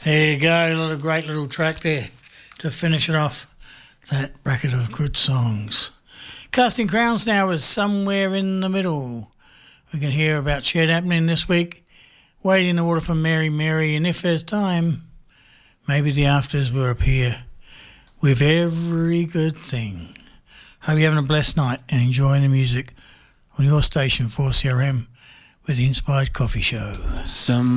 There you go, a great little track there to finish it off, that bracket of good songs. Casting Crowns now is Somewhere in the Middle. We can hear about Shed happening this week, Wade in the Water for Mary Mary, and if there's time, maybe the afters will appear with every good thing. Hope you're having a blessed night and enjoying the music on your station 4CRM with the Inspired Coffee Show.